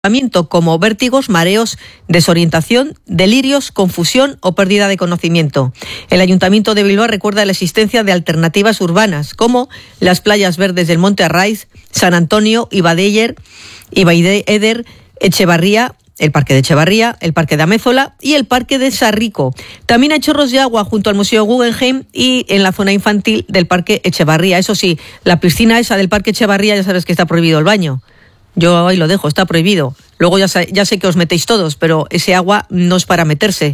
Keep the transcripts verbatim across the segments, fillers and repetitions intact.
como vértigos, mareos, desorientación, delirios, confusión o pérdida de conocimiento. El Ayuntamiento de Bilbao recuerda la existencia de alternativas urbanas como las playas verdes del Monte Arraiz, San Antonio, Ibadeyer, Ibaideder, Echevarría, el Parque de Echevarría, el Parque de Amézola y el Parque de Sarrico. También hay chorros de agua junto al Museo Guggenheim y en la zona infantil del Parque Echevarría. Eso sí, la piscina esa del Parque Echevarría ya sabes que está prohibido el baño. Yo ahí lo dejo, está prohibido. Luego ya sé, ya sé que os metéis todos, pero ese agua no es para meterse.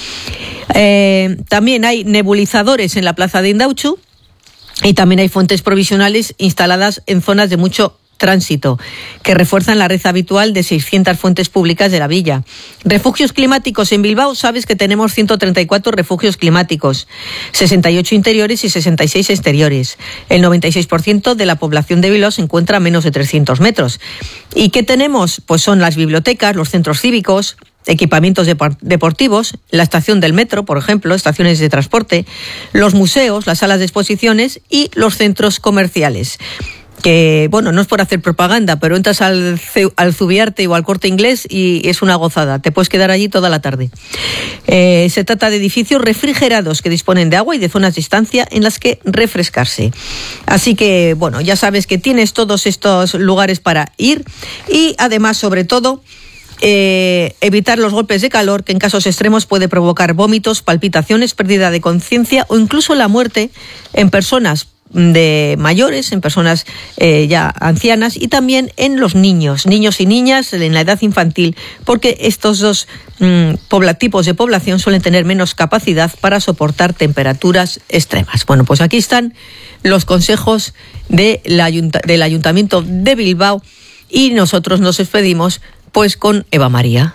Eh, también hay nebulizadores en la plaza de Indautxu y también hay fuentes provisionales instaladas en zonas de mucho tránsito, que refuerzan la red habitual de seiscientas fuentes públicas de la villa. Refugios climáticos en Bilbao, sabes que tenemos ciento treinta y cuatro refugios climáticos, sesenta y ocho interiores y sesenta y seis exteriores. El noventa y seis por ciento de la población de Bilbao se encuentra a menos de trescientos metros. ¿Y qué tenemos? Pues son las bibliotecas, los centros cívicos, equipamientos deportivos, la estación del metro, por ejemplo, estaciones de transporte, los museos, las salas de exposiciones y los centros comerciales. Que, bueno, no es por hacer propaganda, pero entras al, al Zubiarte o al Corte Inglés y es una gozada. Te puedes quedar allí toda la tarde. Eh, se trata de edificios refrigerados que disponen de agua y de zonas de estancia en las que refrescarse. Así que, bueno, ya sabes que tienes todos estos lugares para ir y, además, sobre todo, Eh, evitar los golpes de calor que en casos extremos puede provocar vómitos, palpitaciones, pérdida de conciencia o incluso la muerte en personas de mayores, en personas eh, ya ancianas y también en los niños, niños y niñas en la edad infantil, porque estos dos mmm, pobla, tipos de población suelen tener menos capacidad para soportar temperaturas extremas. Bueno, pues aquí están los consejos de la, del Ayuntamiento de Bilbao y nosotros nos despedimos pues con Eva María.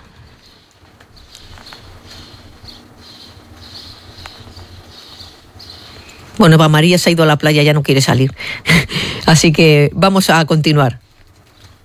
Bueno, Eva María se ha ido a la playa, ya no quiere salir. Así que vamos a continuar.